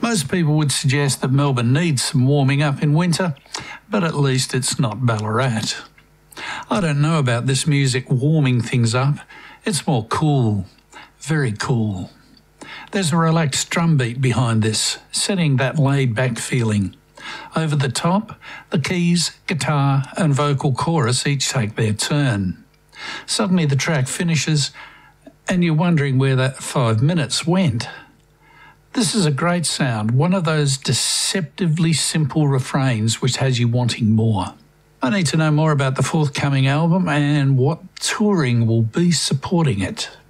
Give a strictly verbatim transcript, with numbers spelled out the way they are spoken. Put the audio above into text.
Most people would suggest that Melbourne needs some warming up in winter, but at least it's not Ballarat. I don't know about this music warming things up. It's more cool, very cool. There's a relaxed drum beat behind this, setting that laid-back feeling. Over the top, the keys, guitar and vocal chorus each take their turn. Suddenly the track finishes and you're wondering where that five minutes went. This is a great sound, one of those deceptively simple refrains which has you wanting more. I need to know more about the forthcoming album and what touring will be supporting it.